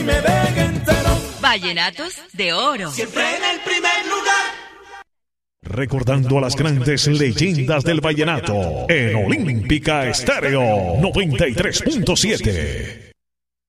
me ven entero. Vallenatos de oro. Siempre en el primer lugar. Recordando a las grandes leyendas del vallenato en Olímpica Estéreo 93.7.